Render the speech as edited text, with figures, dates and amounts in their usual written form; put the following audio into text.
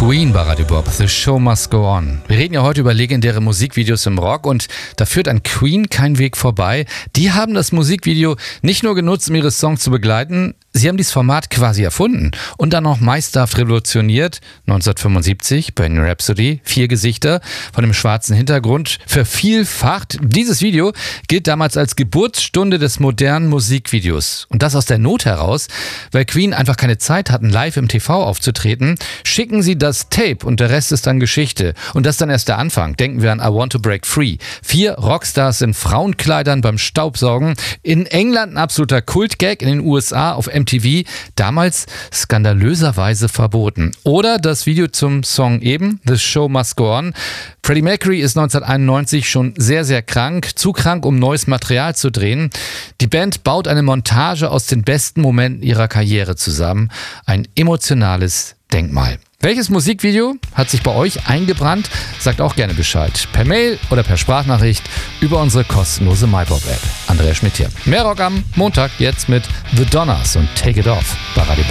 Queen bei Radio Bob, The Show Must Go On. Wir reden ja heute über legendäre Musikvideos im Rock und da führt an Queen kein Weg vorbei. Die haben das Musikvideo nicht nur genutzt, um ihre Songs zu begleiten, sie haben dieses Format quasi erfunden und dann noch meisterhaft revolutioniert. 1975, Bohemian Rhapsody, 4 Gesichter von einem schwarzen Hintergrund, vervielfacht. Dieses Video gilt damals als Geburtsstunde des modernen Musikvideos. Und das aus der Not heraus, weil Queen einfach keine Zeit hatten, live im TV aufzutreten, schicken sie das Tape und der Rest ist dann Geschichte. Und das ist dann erst der Anfang. Denken wir an I Want to Break Free. 4 Rockstars in Frauenkleidern beim Staubsaugen. In England ein absoluter Kultgag, in den USA auf MTV, damals skandalöserweise verboten. Oder das Video zum Song eben, The Show Must Go On. Freddie Mercury ist 1991 schon sehr, sehr krank, zu krank, um neues Material zu drehen. Die Band baut eine Montage aus den besten Momenten ihrer Karriere zusammen. Ein emotionales Denkmal. Welches Musikvideo hat sich bei euch eingebrannt? Sagt auch gerne Bescheid. Per Mail oder per Sprachnachricht über unsere kostenlose MyBob-App. Andreas Schmidt hier. Mehr Rock am Montag jetzt mit The Donners und Take It Off bei Radio